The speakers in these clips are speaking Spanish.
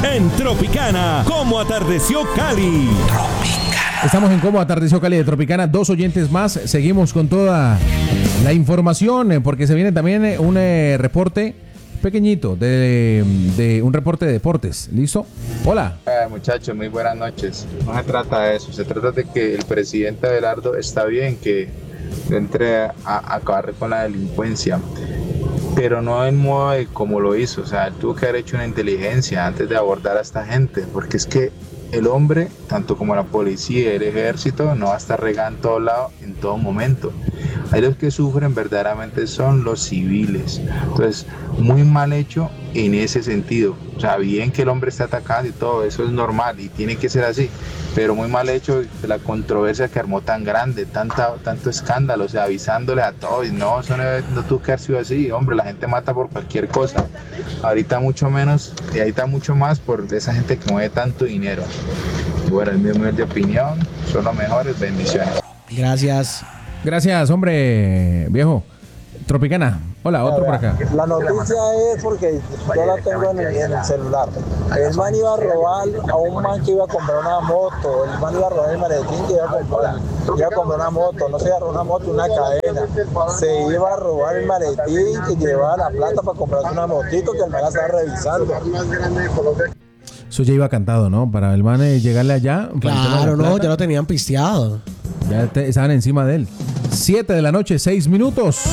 en Tropicana, como atardeció Cali. Estamos en Cómo Atardeció Cali de Tropicana, 2 oyentes más. Seguimos con toda la información porque se viene también un reporte pequeñito de un reporte de deportes. ¿Listo? Hola. Muchachos, muy buenas noches. No se trata de eso, se trata de que el presidente Abelardo está bien que entre a acabar con la delincuencia, pero no en modo de como lo hizo. O sea, él tuvo que haber hecho una inteligencia antes de abordar a esta gente, porque es que el hombre, tanto como la policía y el ejército, no va a estar regando en todos lados en todo momento. Ahí los que sufren verdaderamente son los civiles. Entonces, muy mal hecho en ese sentido. O sea, bien que el hombre está atacando y todo, eso es normal y tiene que ser así. Pero muy mal hecho la controversia que armó tan grande, tanto escándalo, o sea, avisándole a todos. Y no, eso no tuvo que haber sido así. Hombre, la gente mata por cualquier cosa. Ahorita mucho menos y ahorita mucho más por esa gente que mueve tanto dinero. Y bueno, el mismo es de opinión, son los mejores, bendiciones. Gracias, hombre viejo. Tropicana. Hola, otro por acá. La noticia es porque yo la tengo en el celular. El man iba a robar a un man que iba a comprar una moto. El man iba a robar el maletín que iba a comprar una moto. No se iba a robar una moto, una cadena. Se iba a robar el maletín que llevaba la plata para comprarse una motito que el man la estaba revisando. Eso ya iba cantado, ¿no? Para el man llegarle allá. Claro, no, ya lo tenían pisteado. Ya estaban encima de él. 7 de la noche, 6 minutos.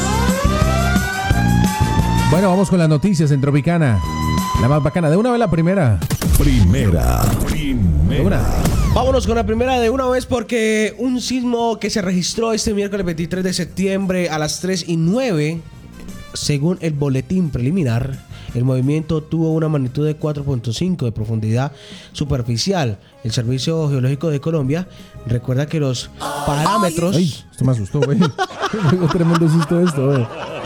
Bueno, vamos con las noticias en Tropicana. La más bacana. De una vez la primera. Primera. Vámonos con la primera de una vez porque un sismo que se registró este miércoles 23 de septiembre a las 3:09, según el boletín preliminar, el movimiento tuvo una magnitud de 4.5 de profundidad superficial. El Servicio Geológico de Colombia recuerda que los parámetros... Ay, esto me asustó, güey. Me dio tremendo susto esto, güey.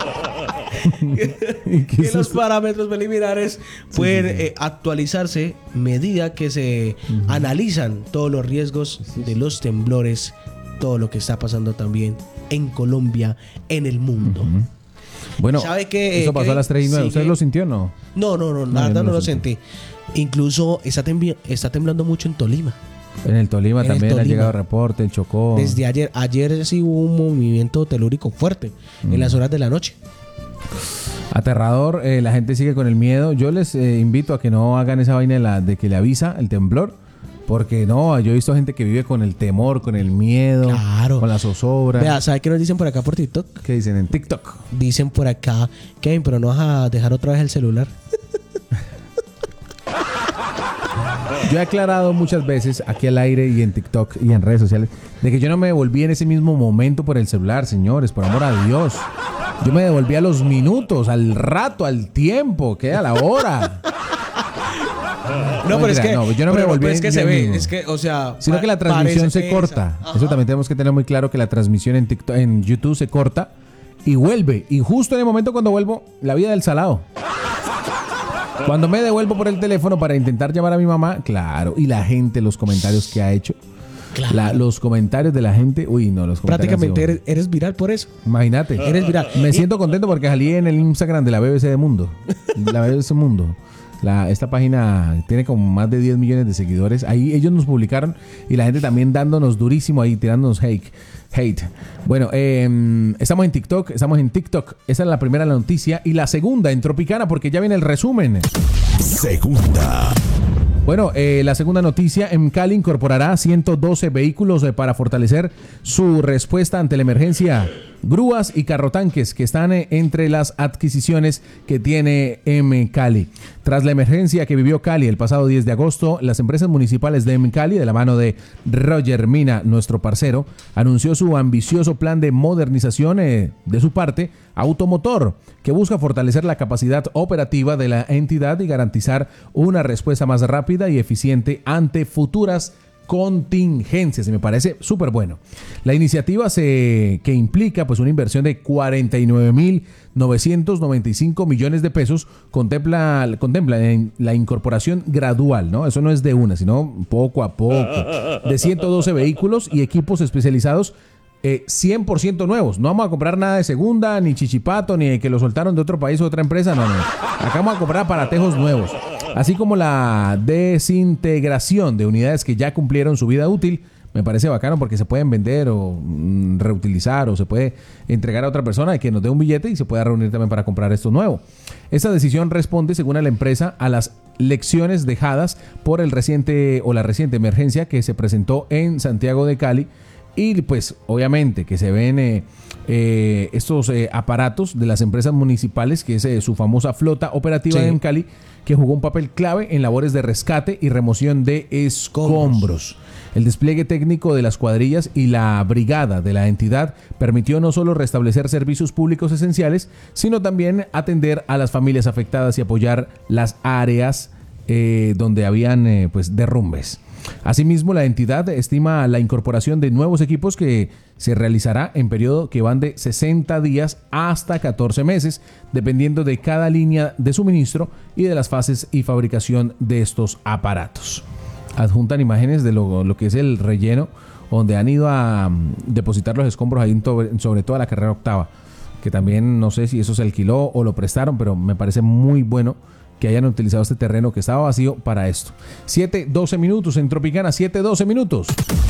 Que los parámetros preliminares pueden actualizarse a medida que se analizan todos los riesgos de los temblores, todo lo que está pasando también en Colombia, en el mundo. Bueno, ¿sabe que eso pasó a las 3:09? ¿Usted lo sintió o no? No, la verdad no lo sentí. Incluso está temblando mucho en Tolima. En el Tolima también ha llegado reporte, en Chocó. Desde ayer sí hubo un movimiento telúrico fuerte en las horas de la noche. Aterrador, la gente sigue con el miedo. Yo les invito a que no hagan esa vaina de que le avisa el temblor. Porque no, yo he visto gente que vive con el temor, con el miedo, claro, con la zozobra. Vea, ¿sabe qué nos dicen por acá por TikTok? ¿Qué dicen en TikTok? Dicen por acá, Kevin, pero no vas a dejar otra vez el celular. Yo he aclarado muchas veces aquí al aire y en TikTok y en redes sociales de que yo no me devolví en ese mismo momento por el celular, señores, por amor a Dios. Yo me devolví a los minutos, al rato, al tiempo, que a la hora. No, pero es que no, yo no me devolví. Es que se ve, es que, o sea, sino que la transmisión se corta. Eso también tenemos que tener muy claro, que la transmisión en TikTok, en YouTube se corta y vuelve. Y justo en el momento cuando vuelvo, la vida del salado. Cuando me devuelvo por el teléfono para intentar llamar a mi mamá, claro, y la gente, los comentarios que ha hecho. Claro. Los comentarios de la gente, uy, no, los comentarios. Prácticamente eres viral por eso. Imagínate. Eres viral. Me siento contento porque salí en el Instagram de la BBC de Mundo. La BBC Mundo. Esta página tiene como más de 10 millones de seguidores. Ahí ellos nos publicaron y la gente también dándonos durísimo ahí, tirándonos hate. Bueno, estamos en TikTok. Esa es la primera noticia. Y la segunda en Tropicana, porque ya viene el resumen. Segunda. Bueno, la segunda noticia, en Cali incorporará 112 vehículos para fortalecer su respuesta ante la emergencia. Grúas y carrotanques que están entre las adquisiciones que tiene Cali. Tras la emergencia que vivió Cali el pasado 10 de agosto, las empresas municipales de Cali, de la mano de Roger Mina, nuestro parcero, anunció su ambicioso plan de modernización de su parte automotor, que busca fortalecer la capacidad operativa de la entidad y garantizar una respuesta más rápida y eficiente ante futuras contingencias. Y me parece súper bueno. La iniciativa que implica pues una inversión de 49.995 millones de pesos contempla la incorporación gradual, ¿no? Eso no es de una, sino poco a poco, de 112 vehículos y equipos especializados 100% nuevos. No vamos a comprar nada de segunda, ni chichipato, ni que lo soltaron de otro país o otra empresa. No. Acá vamos a comprar aparatejos nuevos. Así como la desintegración de unidades que ya cumplieron su vida útil. Me parece bacano porque se pueden vender o reutilizar o se puede entregar a otra persona y que nos dé un billete y se pueda reunir también para comprar esto nuevo. Esta decisión responde, según la empresa, a las lecciones dejadas por la reciente emergencia que se presentó en Santiago de Cali. Y pues obviamente que se ven estos aparatos de las empresas municipales, que es su famosa flota operativa en Cali, que jugó un papel clave en labores de rescate y remoción de escombros. El despliegue técnico de las cuadrillas y la brigada de la entidad permitió no solo restablecer servicios públicos esenciales, sino también atender a las familias afectadas y apoyar las áreas donde habían pues derrumbes. Asimismo, la entidad estima la incorporación de nuevos equipos que se realizará en periodo que van de 60 días hasta 14 meses, dependiendo de cada línea de suministro y de las fases y fabricación de estos aparatos. Adjuntan imágenes de lo que es el relleno, donde han ido a depositar los escombros ahí sobre toda la carrera octava, que también no sé si eso se alquiló o lo prestaron, pero me parece muy bueno que hayan utilizado este terreno que estaba vacío para esto. 7:12 minutos en Tropicana, 7:12 minutos.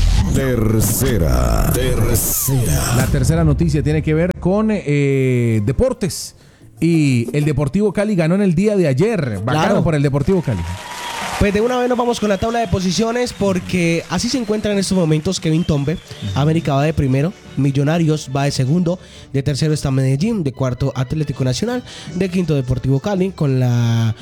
Tercera. La tercera noticia tiene que ver con deportes. Y el Deportivo Cali ganó en el día de ayer. Bacano por el Deportivo Cali. Pues de una vez nos vamos con la tabla de posiciones, porque así se encuentran en estos momentos Kevin Tombe. América va de primero, Millonarios va de segundo, de tercero está Medellín, de cuarto Atlético Nacional, de quinto Deportivo Cali con la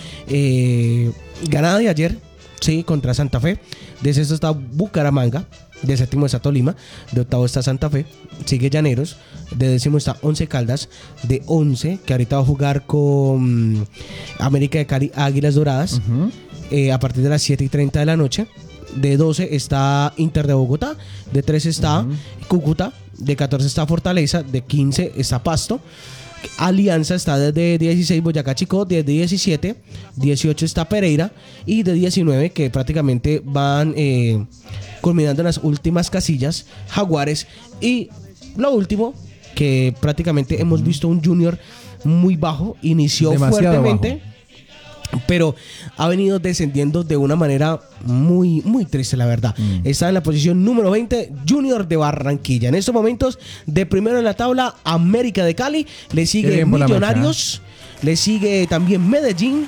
ganada de ayer, sí, contra Santa Fe. De sexto está Bucaramanga, de séptimo está Tolima, de octavo está Santa Fe, sigue Llaneros, de décimo está Once Caldas, de 11, que ahorita va a jugar con América de Cali, Águilas Doradas. A partir de las 7:30 de la noche. De 12 está Inter de Bogotá, de 13 está Cúcuta, de 14 está Fortaleza, de 15 está Pasto, Alianza está desde 16 Boyacá Chicó, desde 17, 18 está Pereira y de 19, que prácticamente van culminando en las últimas casillas, Jaguares, y lo último, que prácticamente hemos visto un Junior muy bajo, inició demasiado fuertemente bajo, pero ha venido descendiendo de una manera muy, muy triste, la verdad. Está en la posición número 20, Junior de Barranquilla. En estos momentos, de primero en la tabla, América de Cali. Le sigue Millonarios. Le sigue también Medellín,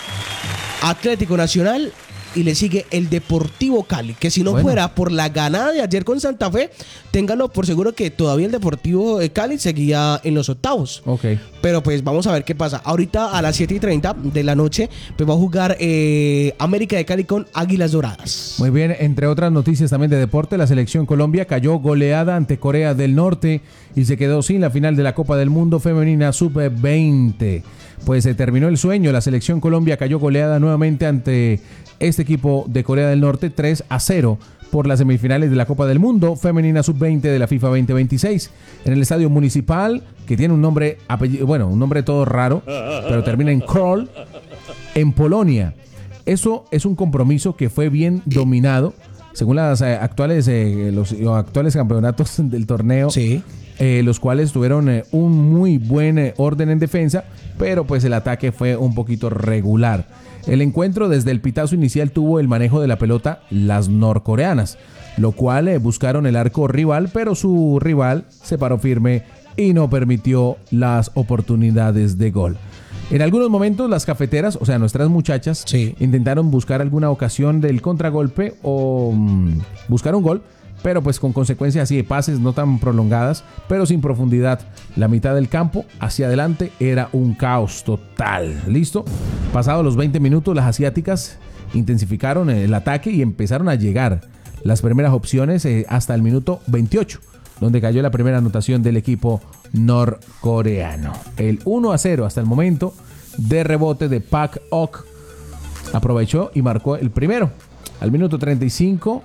Atlético Nacional. Y le sigue el Deportivo Cali, que si no fuera por la ganada de ayer con Santa Fe, téngalo por seguro que todavía el Deportivo Cali seguía en los octavos. Pero pues vamos a ver qué pasa. Ahorita a las 7:30 de la noche pues va a jugar América de Cali con Águilas Doradas. Muy bien, entre otras noticias también de deporte, la selección Colombia cayó goleada ante Corea del Norte y se quedó sin la final de la Copa del Mundo Femenina Sub-20. Pues se terminó el sueño, la selección Colombia cayó goleada nuevamente ante este equipo de Corea del Norte 3-0 por las semifinales de la Copa del Mundo Femenina Sub-20 de la FIFA 2026 en el Estadio Municipal, que tiene un nombre, un nombre todo raro, pero termina en Kroll, en Polonia. Eso es un compromiso que fue bien dominado, según las actuales los actuales campeonatos del torneo. Sí. Los cuales tuvieron un muy buen orden en defensa, pero pues el ataque fue un poquito regular. El encuentro desde el pitazo inicial tuvo el manejo de la pelota las norcoreanas, lo cual buscaron el arco rival, pero su rival se paró firme y no permitió las oportunidades de gol. En algunos momentos las cafeteras, o sea nuestras muchachas, intentaron buscar alguna ocasión del contragolpe o buscar un gol, pero pues con consecuencias así de pases no tan prolongadas, pero sin profundidad. La mitad del campo hacia adelante era un caos total. ¿Listo? Pasados los 20 minutos, las asiáticas intensificaron el ataque y empezaron a llegar las primeras opciones hasta el minuto 28, donde cayó la primera anotación del equipo norcoreano. El 1-0 hasta el momento, de rebote de Pak Ok, aprovechó y marcó el primero. Al minuto 35,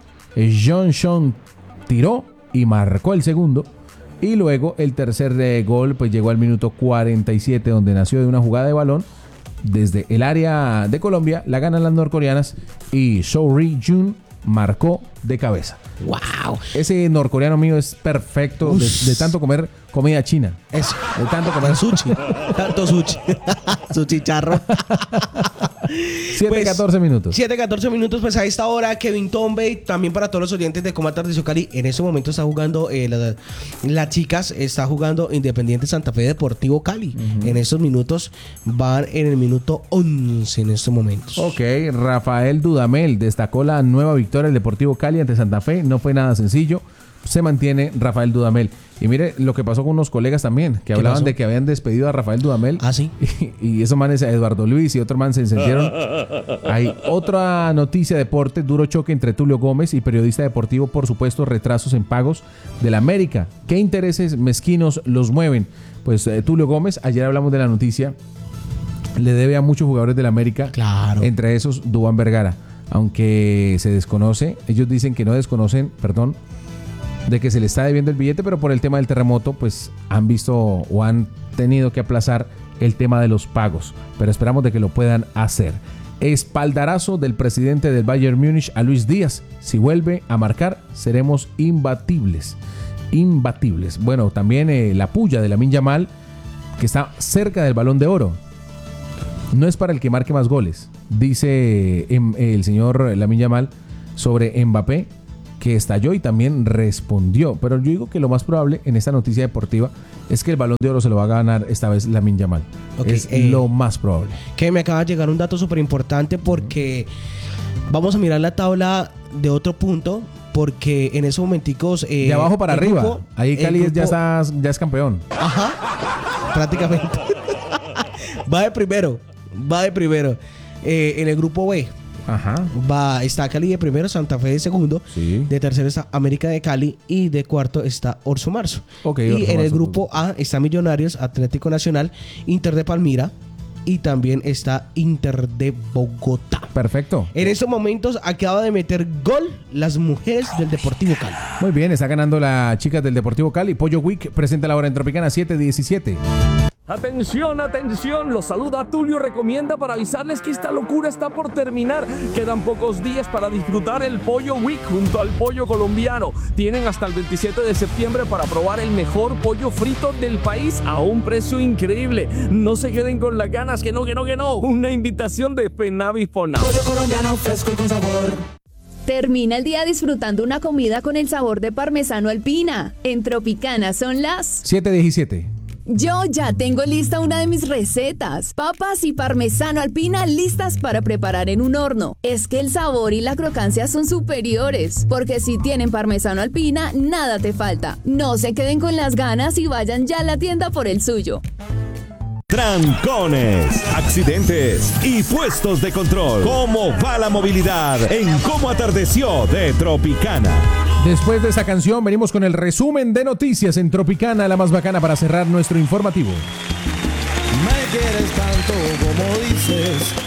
Jeon tiró y marcó el segundo. Y luego el tercer gol pues llegó al minuto 47, donde nació de una jugada de balón desde el área de Colombia. La ganan las norcoreanas y So Ri-jun marcó de cabeza. ¡Wow! Ese norcoreano mío es perfecto de tanto comer comida china. Eso. De tanto comer Sushi. Tanto sushi. Sushi charro. 7:14 minutos. 7:14 minutos, pues a esta hora Kevin Tombe, también para todos los oyentes de Cómo Atardeció Cali, en este momento está jugando, las chicas, está jugando Independiente Santa Fe Deportivo Cali. En estos minutos van en el minuto 11 en estos momentos. Ok, Rafael Dudamel destacó la nueva victoria del Deportivo Cali ante Santa Fe. No fue nada sencillo. Se mantiene Rafael Dudamel. Y mire lo que pasó con unos colegas también, que hablaban de que habían despedido a Rafael Dudamel. Ah, sí. Y esos manes, Eduardo Luis y otro man se encendieron. Hay otra noticia de deporte, duro choque entre Tulio Gómez y periodista deportivo, por supuesto, retrasos en pagos del América. ¿Qué intereses mezquinos los mueven? Pues Tulio Gómez, ayer hablamos de la noticia, le debe a muchos jugadores del América. Claro. Entre esos, Duván Vergara. Aunque se desconoce, ellos dicen que no desconocen, perdón, de que se le está debiendo el billete, pero por el tema del terremoto, pues han visto o han tenido que aplazar el tema de los pagos. Pero esperamos de que lo puedan hacer. Espaldarazo del presidente del Bayern Múnich a Luis Díaz. Si vuelve a marcar, seremos imbatibles. Imbatibles. Bueno, también la puya de Lamine Yamal, que está cerca del Balón de Oro. No es para el que marque más goles, dice el señor Lamine Yamal sobre Mbappé, que estalló y también respondió. Pero yo digo que lo más probable en esta noticia deportiva es que el Balón de Oro se lo va a ganar esta vez Lamine Yamal. Okay, es lo más probable. Que me acaba de llegar un dato súper importante, porque vamos a mirar la tabla de otro punto, porque en esos momenticos... de abajo para arriba. Grupo, ahí Cali ya es campeón. Ajá, prácticamente. Va de primero. En el grupo B. Ajá. Está Cali de primero, Santa Fe de segundo, Sí. de tercero está América de Cali y de cuarto está Orso Marzo. Okay, y Orso en el Marzo, grupo A está Millonarios, Atlético Nacional, Inter de Palmira y también está Inter de Bogotá. Perfecto. En estos momentos acaba de meter gol las mujeres del Deportivo Cali. Muy bien, está ganando las chicas del Deportivo Cali. Pollo Week presenta la hora en Tropicana 7:17. Atención, atención, los saluda Tulio Recomienda para avisarles que esta locura está por terminar. Quedan pocos días para disfrutar el Pollo Week junto al pollo colombiano. Tienen hasta el 27 de septiembre para probar el mejor pollo frito del país a un precio increíble. No se queden con las ganas, que no. Una invitación de Penavis Fona. Pollo colombiano fresco y con sabor. Termina el día disfrutando una comida con el sabor de parmesano alpina. En Tropicana son las 7:17. Yo ya tengo lista una de mis recetas. Papas y parmesano alpina listas para preparar en un horno. Es que el sabor y la crocancia son superiores, porque si tienen parmesano alpina, nada te falta. No se queden con las ganas y vayan ya a la tienda por el suyo. Trancones, accidentes y puestos de control. ¿Cómo va la movilidad en Cómo Atardeció de Tropicana? Después de esa canción venimos con el resumen de noticias en Tropicana, la más bacana para cerrar nuestro informativo. Me quieres tanto como dices,